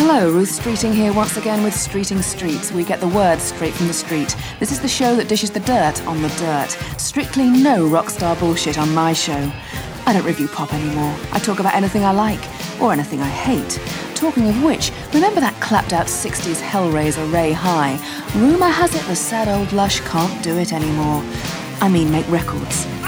Hello, Ruth Streeting here once again with Streeting Streets. We get the words straight from the street. This is the show that dishes the dirt on the dirt. Strictly no rock star bullshit on my show. I don't review pop anymore. I talk about anything I like, or anything I hate. Talking of which, remember that clapped-out 60s Hellraiser Ray High? Rumour has it the sad old lush can't do it anymore. I mean, make records.